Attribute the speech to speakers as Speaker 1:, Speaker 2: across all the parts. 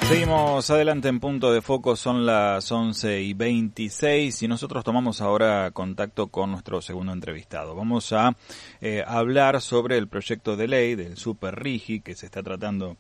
Speaker 1: Seguimos adelante en Punto de Foco, son las 11:26 y nosotros tomamos ahora contacto con nuestro segundo entrevistado. Vamos a hablar sobre el proyecto de ley del Super RIGI que se está tratando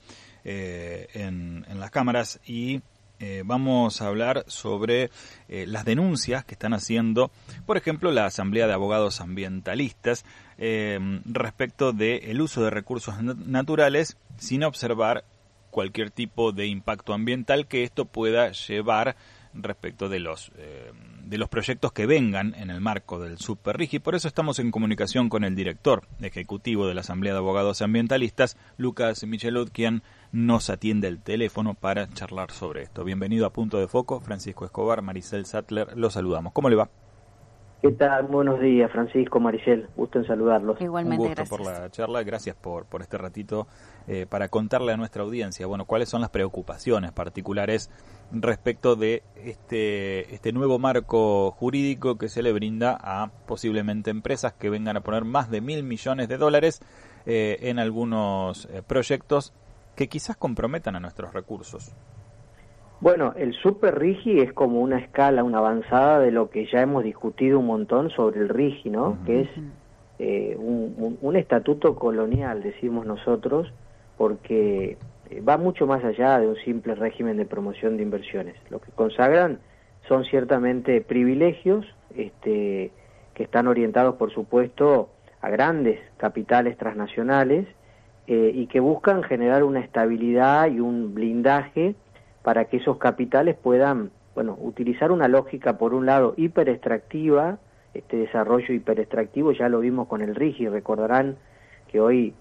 Speaker 1: en las cámaras y vamos a hablar sobre las denuncias que están haciendo, por ejemplo, la Asamblea de Abogados Ambientalistas respecto del uso de recursos naturales sin observar cualquier tipo de impacto ambiental que esto pueda llevar respecto de los proyectos que vengan en el marco del Super RIGI. Por eso estamos en comunicación con el director ejecutivo de la Asamblea de Abogados Ambientalistas, Lucas Michelot, quien nos atiende el teléfono para charlar sobre esto. Bienvenido a Punto de Foco, Francisco Escobar, Maricel Sattler, los saludamos. ¿Cómo le va?
Speaker 2: ¿Qué tal? Buenos días, Francisco, Maricel. Gusto en saludarlos.
Speaker 1: Igualmente, un gusto, gracias por la charla, gracias por este ratito para contarle a nuestra audiencia, bueno, cuáles son las preocupaciones particulares respecto de este nuevo marco jurídico que se le brinda a posiblemente empresas que vengan a poner más de $1.000 millones en algunos proyectos que quizás comprometan a nuestros recursos.
Speaker 2: Bueno, el Super RIGI es como una escala, una avanzada de lo que ya hemos discutido un montón sobre el RIGI, ¿no? Uh-huh. Que es un estatuto colonial, decimos nosotros, porque va mucho más allá de un simple régimen de promoción de inversiones. Lo que consagran son ciertamente privilegios que están orientados, por supuesto, a grandes capitales transnacionales y que buscan generar una estabilidad y un blindaje para que esos capitales puedan, bueno, utilizar una lógica, por un lado, hiperextractiva, este desarrollo hiperextractivo, ya lo vimos con el RIGI, recordarán que hoy,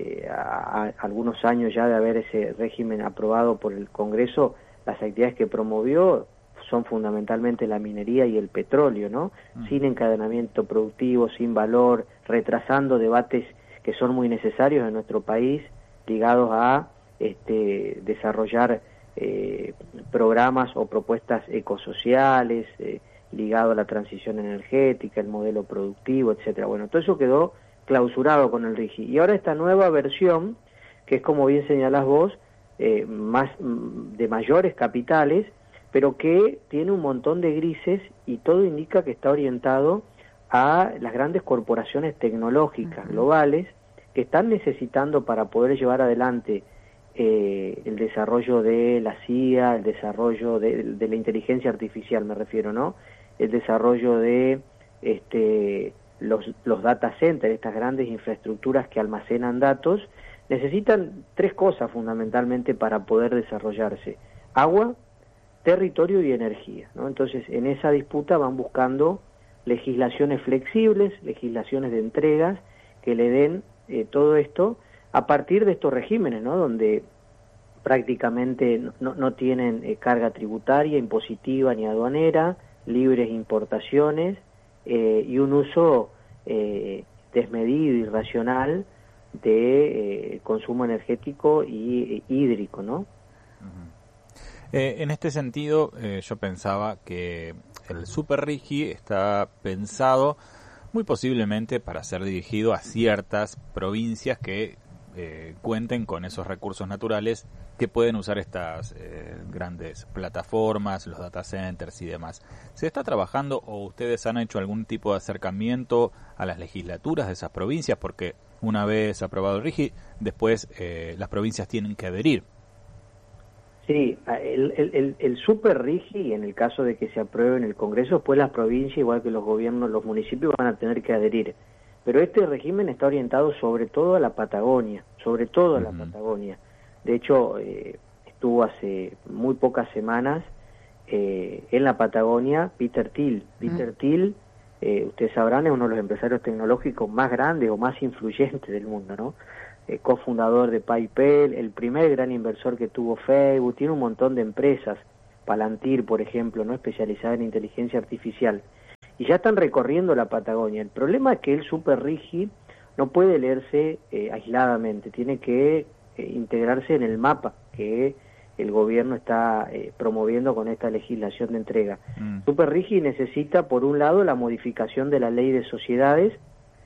Speaker 2: a algunos años ya de haber ese régimen aprobado por el Congreso, las actividades que promovió son fundamentalmente la minería y el petróleo, ¿no? Sin encadenamiento productivo, sin valor, retrasando debates que son muy necesarios en nuestro país, ligados a desarrollar programas o propuestas ecosociales ligado a la transición energética, el modelo productivo, etcétera. Bueno, todo eso quedó clausurado con el RIGI. Y ahora esta nueva versión, que es como bien señalás vos, más de mayores capitales, pero que tiene un montón de grises y todo indica que está orientado a las grandes corporaciones tecnológicas globales que están necesitando para poder llevar adelante el desarrollo de la CIA, el desarrollo de la inteligencia artificial, me refiero, ¿no? El desarrollo de los data centers, estas grandes infraestructuras que almacenan datos, necesitan tres cosas fundamentalmente para poder desarrollarse: agua, territorio y energía, ¿no? Entonces, en esa disputa van buscando legislaciones flexibles, legislaciones de entregas que le den todo esto a partir de estos regímenes, ¿no? Donde prácticamente no tienen carga tributaria, impositiva ni aduanera, libres importaciones y un uso desmedido y irracional de consumo energético y hídrico, ¿no?
Speaker 1: En este sentido, yo pensaba que el Super RIGI está pensado muy posiblemente para ser dirigido a ciertas provincias que cuenten con esos recursos naturales que pueden usar estas grandes plataformas, los data centers y demás. ¿Se está trabajando o ustedes han hecho algún tipo de acercamiento a las legislaturas de esas provincias? Porque una vez aprobado el RIGI, después las provincias tienen que adherir.
Speaker 2: Sí, el Super RIGI, en el caso de que se apruebe en el Congreso, pues las provincias, igual que los gobiernos, los municipios, van a tener que adherir. Pero este régimen está orientado sobre todo a la Patagonia, la Patagonia. De hecho, estuvo hace muy pocas semanas en la Patagonia Peter Thiel. Peter Thiel, ustedes sabrán, es uno de los empresarios tecnológicos más grandes o más influyentes del mundo, ¿no? Cofundador de PayPal, el primer gran inversor que tuvo Facebook, tiene un montón de empresas, Palantir, por ejemplo, ¿no? Especializada en inteligencia artificial. Y ya están recorriendo la Patagonia. El problema es que el Super RIGI no puede leerse aisladamente, tiene que integrarse en el mapa que el gobierno está promoviendo con esta legislación de entrega. Super RIGI necesita, por un lado, la modificación de la ley de sociedades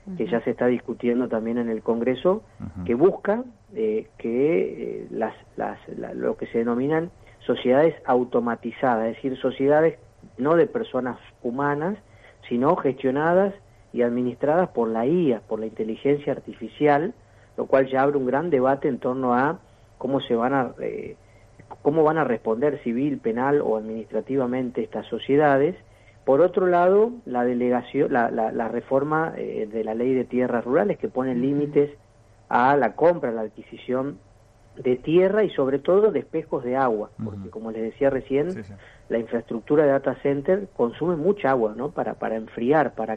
Speaker 2: que ya se está discutiendo también en el Congreso, que busca que lo que se denominan sociedades automatizadas, es decir, sociedades no de personas humanas, sino gestionadas y administradas por la IA, por la inteligencia artificial, lo cual ya abre un gran debate en torno a cómo van a responder civil, penal o administrativamente estas sociedades. Por otro lado, la reforma de la ley de tierras rurales, que pone límites a la compra, la adquisición de tierra y sobre todo de espejos de agua, porque como les decía recién, la infraestructura de data center consume mucha agua, ¿no? Para enfriar, para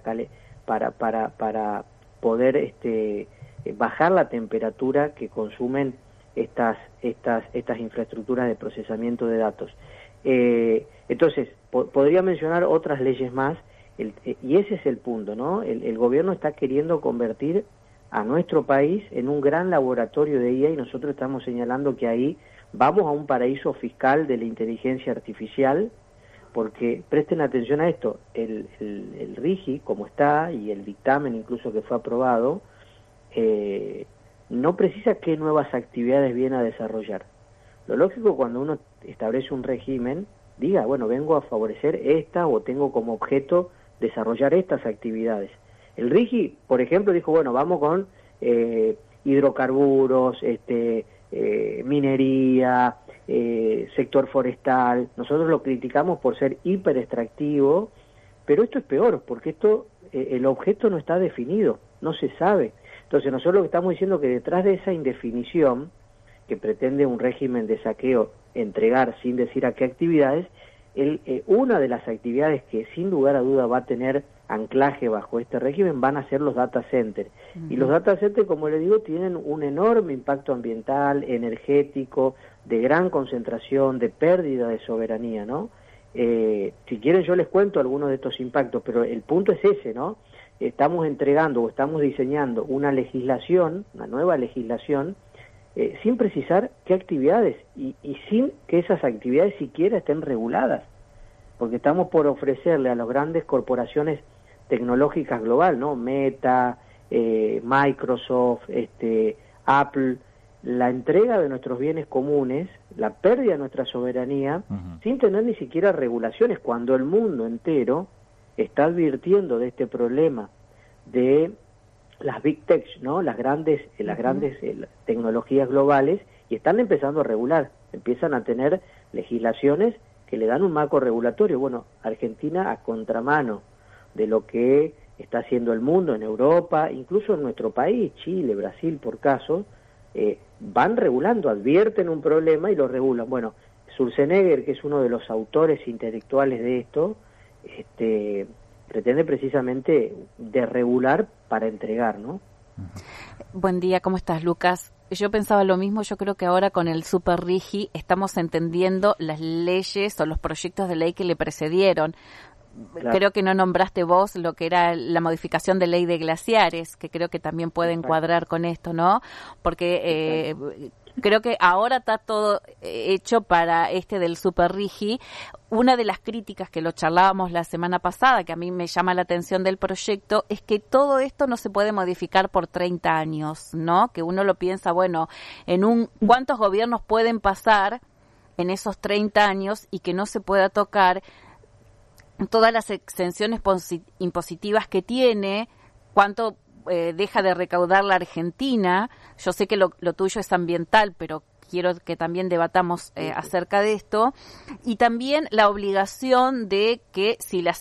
Speaker 2: poder bajar la temperatura que consumen estas infraestructuras de procesamiento de datos. Entonces, podría mencionar otras leyes más, y ese es el punto, ¿no? El gobierno está queriendo convertir a nuestro país en un gran laboratorio de IA, y nosotros estamos señalando que ahí vamos a un paraíso fiscal de la inteligencia artificial, porque presten atención a esto, el RIGI, como está, y el dictamen incluso que fue aprobado, no precisa qué nuevas actividades viene a desarrollar. Lo lógico, cuando uno establece un régimen, diga, bueno, vengo a favorecer esta o tengo como objeto desarrollar estas actividades. El RIGI, por ejemplo, dijo, bueno, vamos con hidrocarburos, minería, sector forestal. Nosotros lo criticamos por ser hiperextractivo, pero esto es peor, porque el objeto no está definido, no se sabe. Entonces nosotros lo que estamos diciendo es que detrás de esa indefinición, que pretende un régimen de saqueo entregar sin decir a qué actividades, una de las actividades que sin lugar a duda va a tener anclaje bajo este régimen van a ser los data centers. Y los data centers, como le digo, tienen un enorme impacto ambiental, energético, de gran concentración, de pérdida de soberanía, ¿no? Si quieren yo les cuento algunos de estos impactos, pero el punto es ese, ¿no? Estamos entregando o estamos diseñando una nueva legislación, sin precisar qué actividades y sin que esas actividades siquiera estén reguladas, porque estamos por ofrecerle a las grandes corporaciones tecnológicas global, ¿no? Meta, Microsoft, Apple, la entrega de nuestros bienes comunes, la pérdida de nuestra soberanía, sin tener ni siquiera regulaciones, cuando el mundo entero está advirtiendo de este problema de las big tech, ¿no? Las grandes tecnologías globales, y están empezando a regular, empiezan a tener legislaciones que le dan un marco regulatorio. Bueno, Argentina, a contramano de lo que está haciendo el mundo en Europa, incluso en nuestro país, Chile, Brasil, por caso, van regulando, advierten un problema y lo regulan. Bueno, Schwarzenegger, que es uno de los autores intelectuales de esto, pretende precisamente desregular para entregar, ¿no?
Speaker 3: Buen día, ¿cómo estás, Lucas? Yo pensaba lo mismo. Yo creo que ahora con el Super RIGI estamos entendiendo las leyes o los proyectos de ley que le precedieron. Claro. Creo que no nombraste vos lo que era la modificación de ley de glaciares, que creo que también puede encuadrar con esto, ¿no? Porque creo que ahora está todo hecho para del Super RIGI. Una de las críticas que lo charlábamos la semana pasada, que a mí me llama la atención del proyecto, es que todo esto no se puede modificar por 30 años, ¿no? Que uno lo piensa, bueno, ¿cuántos gobiernos pueden pasar en esos 30 años y que no se pueda tocar todas las exenciones impositivas que tiene, cuánto deja de recaudar la Argentina? Yo sé que lo tuyo es ambiental, pero quiero que también debatamos acerca de esto, y también la obligación de que si las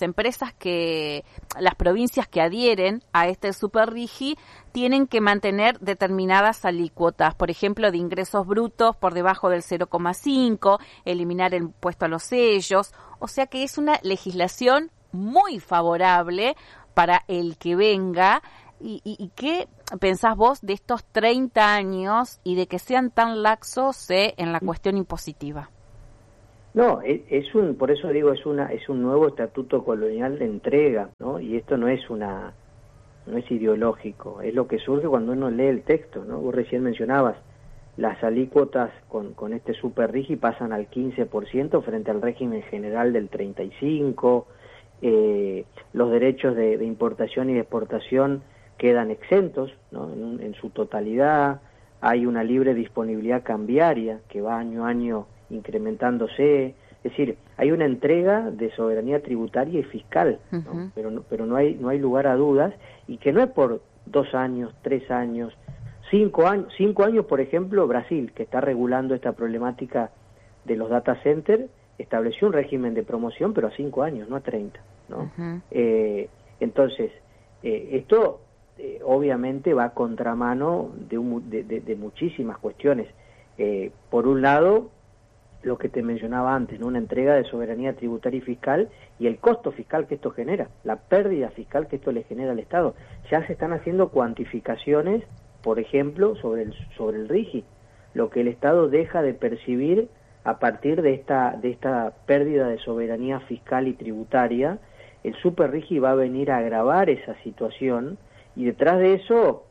Speaker 3: provincias que adhieren a este Super RIGI tienen que mantener determinadas alícuotas, por ejemplo, de ingresos brutos por debajo del 0,5, eliminar el impuesto a los sellos, o sea que es una legislación muy favorable para el que venga. ¿Y qué pensás vos de estos 30 años y de que sean tan laxos en la cuestión impositiva?
Speaker 2: No, por eso digo, es un nuevo estatuto colonial de entrega, ¿no? Y esto no es ideológico, es lo que surge cuando uno lee el texto, ¿no? Vos recién mencionabas, las alícuotas con este Super RIGI pasan al 15% frente al régimen general del 35%, los derechos de importación y de exportación quedan exentos, ¿no? En su totalidad. Hay una libre disponibilidad cambiaria que va año a año incrementándose. Es decir, hay una entrega de soberanía tributaria y fiscal, ¿no? Pero no hay lugar a dudas, y que no es por 2 años, 3 años, 5 años. 5 años, por ejemplo, Brasil, que está regulando esta problemática de los data centers, estableció un régimen de promoción, pero a 5 años, no a 30, ¿no? Entonces, esto obviamente va a contramano de muchísimas cuestiones. Por un lado, lo que te mencionaba antes, ¿no? Una entrega de soberanía tributaria y fiscal, y el costo fiscal que esto genera, la pérdida fiscal que esto le genera al Estado. Ya se están haciendo cuantificaciones, por ejemplo, sobre el RIGI, lo que el Estado deja de percibir a partir de esta pérdida de soberanía fiscal y tributaria. El Super RIGI va a venir a agravar esa situación, y detrás de eso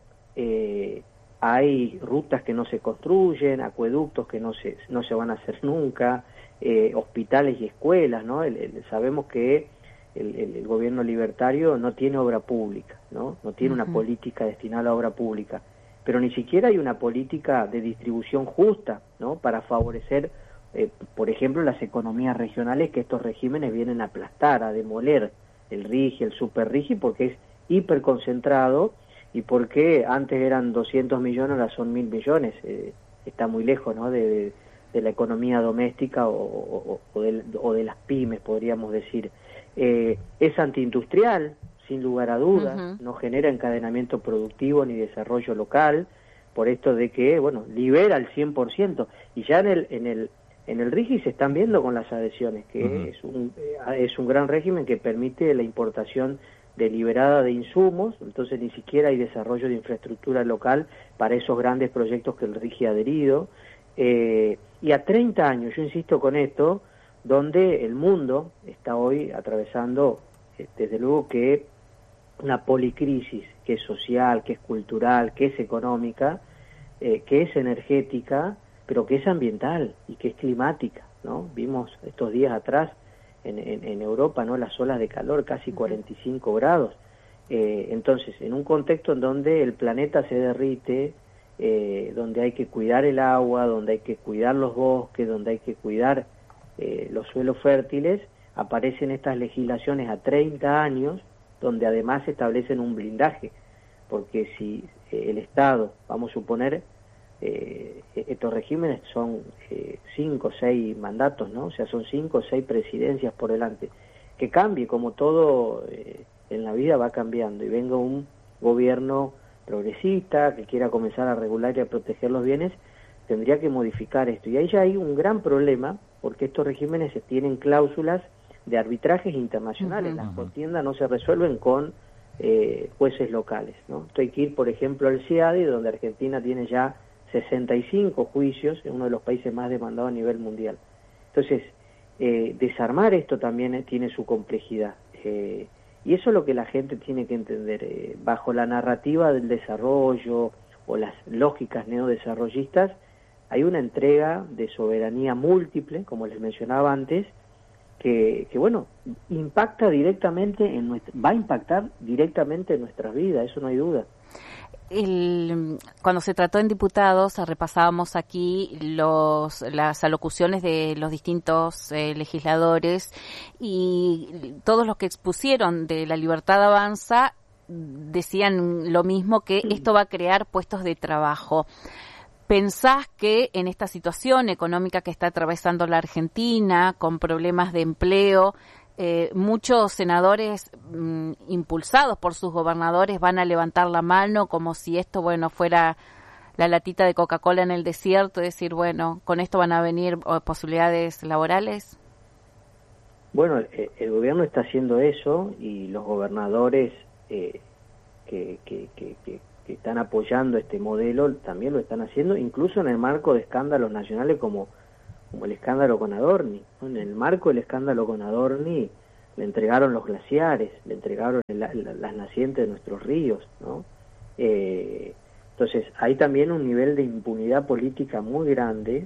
Speaker 2: hay rutas que no se construyen, acueductos que no se van a hacer nunca, hospitales y escuelas, ¿no? Sabemos que el gobierno libertario no tiene obra pública, ¿no? No tiene una política destinada a obra pública, pero ni siquiera hay una política de distribución justa, ¿no? Para favorecer, por ejemplo, las economías regionales que estos regímenes vienen a aplastar, a demoler, el RIGI, el Super RIGI, porque es hiperconcentrado, y porque antes eran 200 millones, ahora son 1.000 millones. Está muy lejos, ¿no? de la economía doméstica o de las pymes, podríamos decir. Es antiindustrial, sin lugar a dudas, no genera encadenamiento productivo ni desarrollo local, por esto de que, bueno, libera al 100%, y ya en el RIGI se están viendo con las adhesiones, que es un gran régimen que permite la importación deliberada de insumos, entonces ni siquiera hay desarrollo de infraestructura local para esos grandes proyectos que el RIGI ha adherido, y a 30 años, yo insisto con esto, donde el mundo está hoy atravesando, desde luego que una policrisis, que es social, que es cultural, que es económica, que es energética, pero que es ambiental y que es climática, ¿no? Vimos estos días atrás en Europa, ¿no? Las olas de calor, casi 45 grados. Entonces, en un contexto en donde el planeta se derrite, donde hay que cuidar el agua, donde hay que cuidar los bosques, donde hay que cuidar los suelos fértiles, aparecen estas legislaciones a 30 años, donde además establecen un blindaje, porque si el Estado, vamos a suponer, estos regímenes son 5 o 6 mandatos, ¿no? O sea, son 5 o 6 presidencias por delante. Que cambie, como todo en la vida va cambiando, y venga un gobierno progresista que quiera comenzar a regular y a proteger los bienes, tendría que modificar esto. Y ahí ya hay un gran problema, porque estos regímenes tienen cláusulas de arbitrajes internacionales. Las contiendas no se resuelven con jueces locales, ¿no? Esto hay que ir, por ejemplo, al CIADI, donde Argentina tiene ya 65 juicios, es uno de los países más demandados a nivel mundial. Entonces, desarmar esto también tiene su complejidad, y eso es lo que la gente tiene que entender. Bajo la narrativa del desarrollo o las lógicas neodesarrollistas, hay una entrega de soberanía múltiple, como les mencionaba antes, que bueno, impacta directamente va a impactar directamente en nuestras vidas, eso no hay duda.
Speaker 3: Cuando se trató en diputados, repasábamos aquí las alocuciones de los distintos legisladores, y todos los que expusieron de La Libertad Avanza decían lo mismo, que esto va a crear puestos de trabajo. ¿Pensás que en esta situación económica que está atravesando la Argentina, con problemas de empleo, muchos senadores impulsados por sus gobernadores van a levantar la mano como si esto, bueno, fuera la latita de Coca-Cola en el desierto, y decir, bueno, con esto van a venir posibilidades laborales?
Speaker 2: Bueno, el gobierno está haciendo eso, y los gobernadores que están apoyando este modelo también lo están haciendo, incluso en el marco de escándalos nacionales como el escándalo con Adorni, ¿no? En el marco del escándalo con Adorni le entregaron los glaciares, le entregaron las nacientes de nuestros ríos, ¿no? Entonces hay también un nivel de impunidad política muy grande,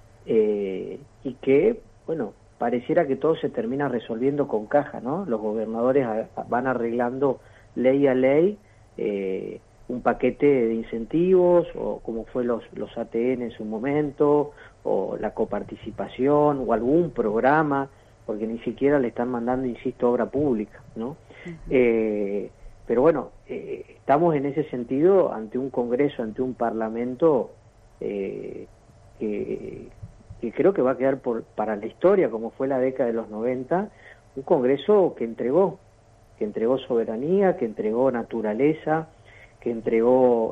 Speaker 2: y que, bueno, pareciera que todo se termina resolviendo con caja, ¿no? Los gobernadores van arreglando ley a ley un paquete de incentivos, o como fue los ATN en su momento, o la coparticipación, o algún programa, porque ni siquiera le están mandando, insisto, obra pública, ¿no? Pero bueno, estamos en ese sentido ante un Congreso, ante un Parlamento que creo que va a quedar para la historia, como fue la década de los 90, un Congreso que entregó soberanía, que entregó naturaleza, que entregó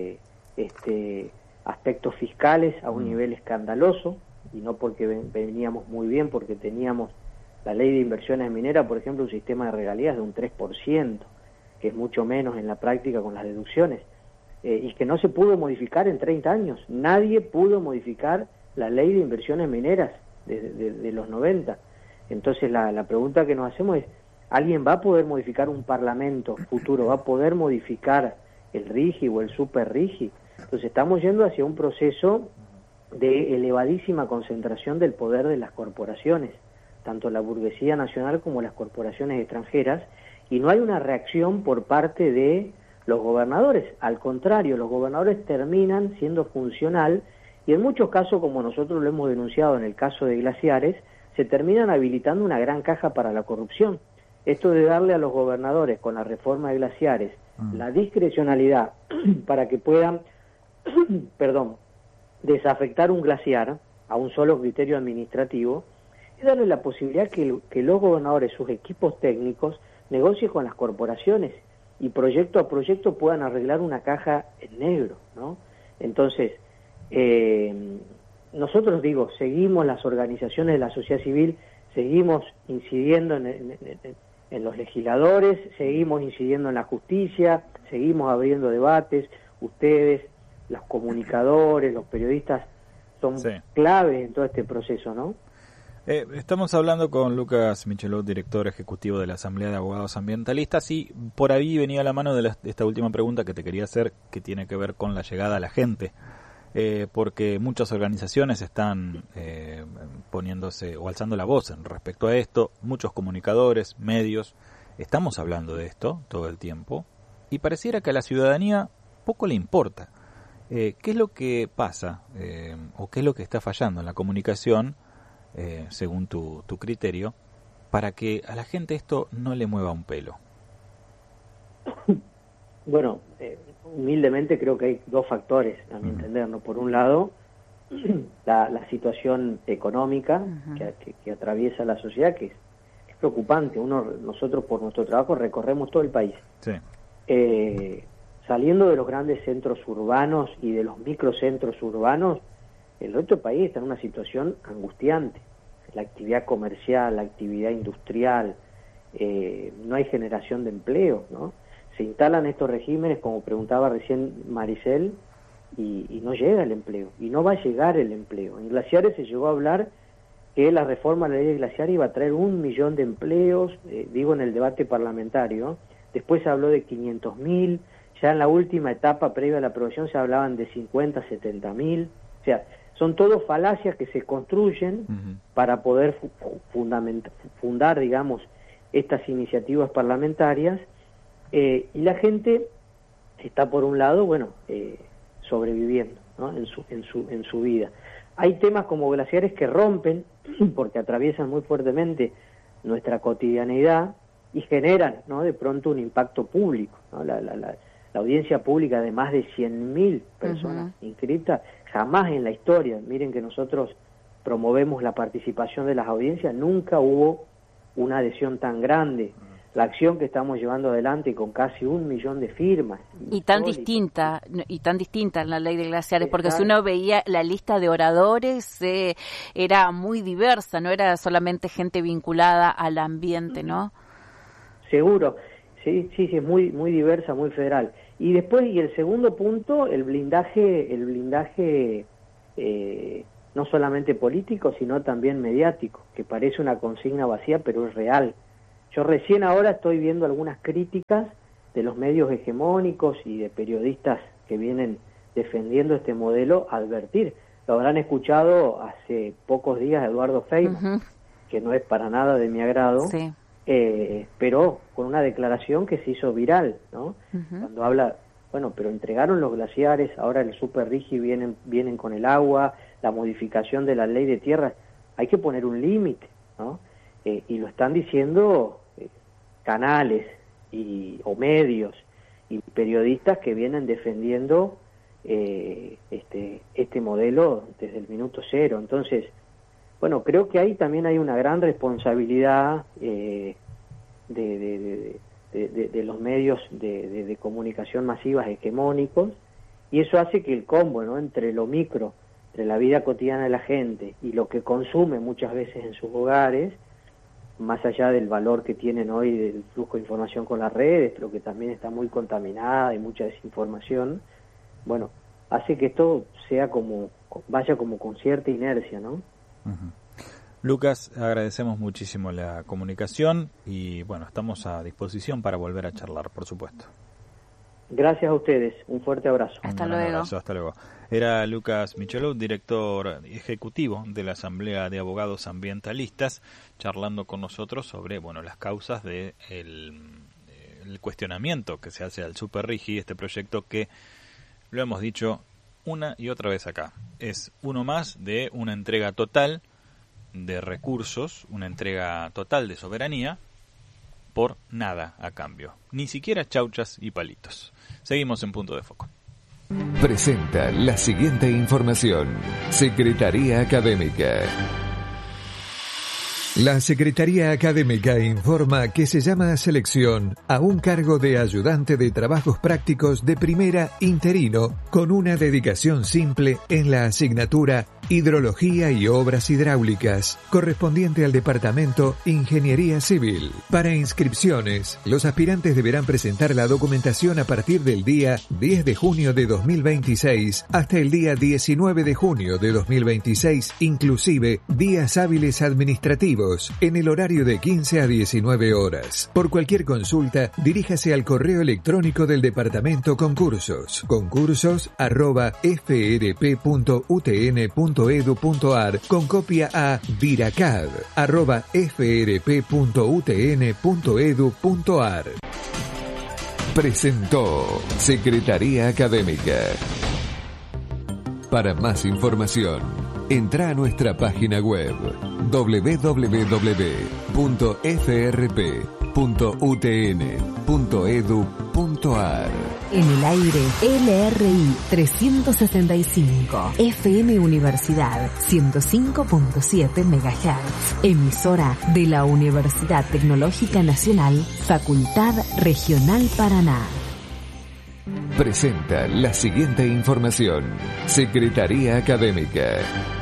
Speaker 2: aspectos fiscales a un nivel escandaloso, y no porque veníamos muy bien, porque teníamos la ley de inversiones mineras, por ejemplo, un sistema de regalías de un 3%, que es mucho menos en la práctica con las deducciones, y que no se pudo modificar en 30 años. Nadie pudo modificar la ley de inversiones mineras de los 90. Entonces la pregunta que nos hacemos es, ¿alguien va a poder modificar un parlamento futuro? ¿Va a poder modificar el RIGI o el super RIGI? Entonces estamos yendo hacia un proceso de elevadísima concentración del poder de las corporaciones, tanto la burguesía nacional como las corporaciones extranjeras, y no hay una reacción por parte de los gobernadores. Al contrario, los gobernadores terminan siendo funcional, y en muchos casos, como nosotros lo hemos denunciado en el caso de Glaciares, se terminan habilitando una gran caja para la corrupción. Esto de darle a los gobernadores con la reforma de Glaciares la discrecionalidad para que puedan desafectar un glaciar a un solo criterio administrativo, es darle la posibilidad que los gobernadores, sus equipos técnicos, negocien con las corporaciones y proyecto a proyecto puedan arreglar una caja en negro, ¿no? Entonces, nosotros, seguimos las organizaciones de la sociedad civil, seguimos incidiendo en los legisladores, seguimos incidiendo en la justicia, seguimos abriendo debates. Ustedes, los comunicadores, los periodistas, son claves en todo este proceso, ¿no?
Speaker 1: Estamos hablando con Lucas Michelot, director ejecutivo de la Asamblea de Abogados Ambientalistas, y por ahí venía la mano de esta última pregunta que te quería hacer, que tiene que ver con la llegada a la gente, porque muchas organizaciones están poniéndose o alzando la voz respecto a esto, muchos comunicadores, medios, estamos hablando de esto todo el tiempo, y pareciera que a la ciudadanía poco le importa. ¿Qué es lo que pasa o qué es lo que está fallando en la comunicación, según tu criterio, para que a la gente esto no le mueva un pelo?
Speaker 2: Bueno, humildemente creo que hay dos factores, a mi entender, ¿no? Por un lado, la situación económica que atraviesa la sociedad, que es preocupante. Nosotros por nuestro trabajo recorremos todo el país. Sí. Saliendo de los grandes centros urbanos y de los microcentros urbanos, el resto del país está en una situación angustiante. La actividad comercial, la actividad industrial, no hay generación de empleo, ¿no? Se instalan estos regímenes, como preguntaba recién Maricel, y no llega el empleo, y no va a llegar el empleo. En Glaciares se llegó a hablar que la reforma de la ley de Glaciares iba a traer 1 millón de empleos, en el debate parlamentario. Después se habló de 500.000, ya en la última etapa previa a la aprobación se hablaban de 50, 70.000, o sea, son todos falacias que se construyen para poder fundar, estas iniciativas parlamentarias, y la gente está, por un lado, sobreviviendo, ¿no? en su vida. Hay temas como Glaciares que rompen, porque atraviesan muy fuertemente nuestra cotidianeidad y generan, ¿no?, de pronto un impacto público, ¿no? La audiencia pública de más de 100.000 personas inscritas, jamás en la historia, miren que nosotros promovemos la participación de las audiencias, nunca hubo una adhesión tan grande. La acción que estamos llevando adelante con casi 1 millón de firmas.
Speaker 3: Y tan distinta en la ley de Glaciares, porque si uno veía la lista de oradores, era muy diversa, no era solamente gente vinculada al ambiente, ¿no? Seguro,
Speaker 2: sí, es muy diversa, muy federal. Y después, y el segundo punto, el blindaje no solamente político, sino también mediático, que parece una consigna vacía, pero es real. Yo recién ahora estoy viendo algunas críticas de los medios hegemónicos y de periodistas que vienen defendiendo este modelo, advertir. Lo habrán escuchado hace pocos días a Eduardo Feynman, que no es para nada de mi agrado, pero con una declaración que se hizo viral, ¿no? Cuando habla, bueno, pero entregaron los glaciares, ahora el Super Rigi vienen con el agua, la modificación de la ley de tierras, hay que poner un límite, ¿no? Y lo están diciendo canales o medios y periodistas que vienen defendiendo este modelo desde el minuto cero. Entonces, bueno, creo que ahí también hay una gran responsabilidad de los medios de comunicación masivas hegemónicos, y eso hace que el combo, ¿no?, entre lo micro, entre la vida cotidiana de la gente y lo que consume muchas veces en sus hogares, más allá del valor que tienen hoy del flujo de información con las redes, pero que también está muy contaminada y mucha desinformación, bueno, hace que esto vaya como con cierta inercia, ¿no?
Speaker 1: Uh-huh. Lucas, agradecemos muchísimo la comunicación y bueno, estamos a disposición para volver a charlar, por supuesto.
Speaker 2: Gracias a ustedes, un fuerte abrazo.
Speaker 3: Hasta luego.
Speaker 1: Abrazo, hasta luego. Era Lucas Michelot, director ejecutivo de la Asamblea de Abogados Ambientalistas, charlando con nosotros sobre, bueno, las causas de el cuestionamiento que se hace al Super Rigi, este proyecto que, lo hemos dicho una y otra vez acá, es uno más de una entrega total de recursos, una entrega total de soberanía, por nada a cambio, ni siquiera chauchas y palitos. Seguimos en Punto de Foco.
Speaker 4: Presenta la siguiente información. Secretaría Académica. La Secretaría Académica informa que se llama a selección a un cargo de ayudante de trabajos prácticos de primera interino con una dedicación simple en la asignatura Hidrología y Obras Hidráulicas, correspondiente al Departamento Ingeniería Civil. Para inscripciones, los aspirantes deberán presentar la documentación a partir del día 10 de junio de 2026 hasta el día 19 de junio de 2026, inclusive días hábiles administrativos, en el horario de 15 a 19 horas. Por cualquier consulta, diríjase al correo electrónico del Departamento Concursos, concursos@frp.utn.edu.ar, con copia a viracad@frp.utn.edu.ar. Presentó Secretaría Académica. Para más información, entra a nuestra página web www.frp.utn.edu.ar.
Speaker 5: En el aire, LRI 365, FM Universidad 105.7 MHz, emisora de la Universidad Tecnológica Nacional, Facultad Regional Paraná.
Speaker 4: Presenta la siguiente información. Secretaría Académica.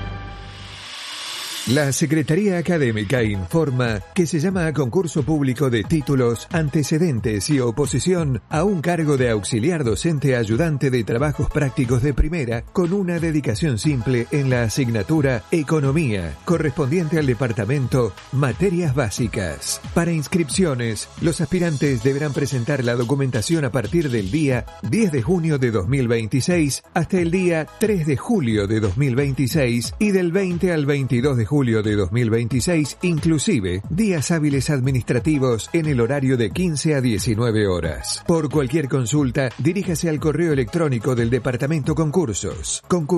Speaker 4: La Secretaría Académica informa que se llama a concurso público de títulos, antecedentes y oposición a un cargo de auxiliar docente ayudante de trabajos prácticos de primera con una dedicación simple en la asignatura Economía, correspondiente al departamento Materias Básicas. Para inscripciones, los aspirantes deberán presentar la documentación a partir del día 10 de junio de 2026 hasta el día 3 de julio de 2026 y del 20 al 22 de julio de 2026, inclusive días hábiles administrativos en el horario de 15 a 19 horas. Por cualquier consulta, diríjase al correo electrónico del Departamento Concursos,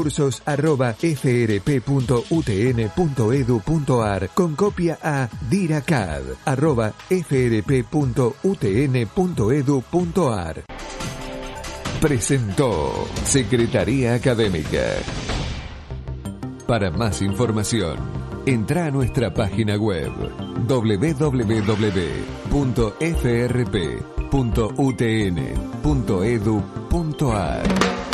Speaker 4: concursos@frp.utn.edu.ar, con copia a diracad@frp.utn.edu.ar. Presentó Secretaría Académica. Para más información, entra a nuestra página web www.frp.utn.edu.ar.